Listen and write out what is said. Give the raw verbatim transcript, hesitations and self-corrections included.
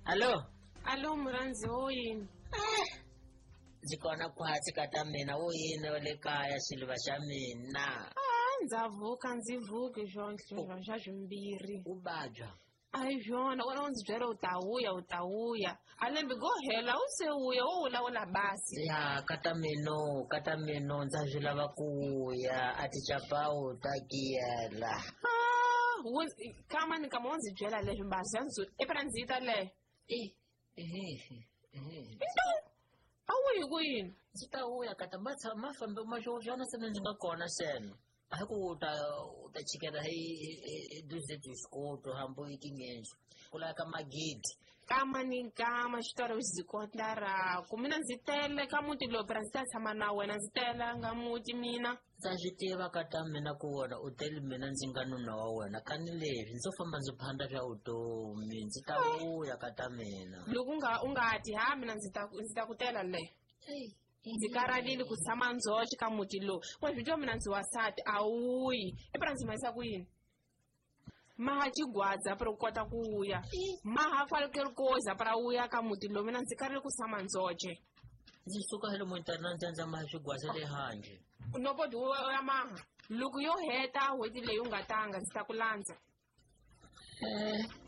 Allo? Allo Muranzi wo yini? Ndzi kona kwatsi kata mina wo yini wa le kaya xiliva xa mina. Ah, ndza vuka ndzi vuke Jonhle xa swimbirhi. U vabya. Ai Jona, wena u ndzi byela u ta vuya u ta vuya. Alembe go hela u se uya wo vulavula basi. Ya kata mino, kata mino ndza swi lava ku ya a ti chapawu ta kiyela. Ah, kama ni kama u ndzi byela leswi mbasi ndzi epera ndzi yi ta leyo. Eh, eh, eh. A wuyi ku yini? Ndzi ta vuya kata matsa ma fambe ma xo xana se ndzi nga kona sena. A ku ta ta chikela hi duze discoto hambo ikingenzo. Kula ka magidi. Kama ni kama xitori uzikotara. Kumina ndzi tele ka muti lo pera ndzi ta tshama na wena ndzi tele nga muti mina. Ndza swi tiva kata mina ku wona u tele mina ndzi nga nuna wa wena kani leswi ndzo famba ndzi phanda swa vutomi ndzi ta vuya kata mina. Loko unga unga ti ha mina ndzi ta ndzi ta ku tela le. Ndzi karalile ku tshama ndzoxe ka muti lo. Wa swi twa mina ndzi wasati a wuyi. Epera ndzi mayisa ku yini? Maha chigwadza para kota ku uya. Maha falekele ku za para uya ka muti lo mina ndzi karele ku tshama ndzoxe. Ndzi suka hele montana ndzi ndza maha xigwadza le handle. Nobody ya maha. Loko yo heta hweti leyi u nga tanga ndzi ta ku landza. Eh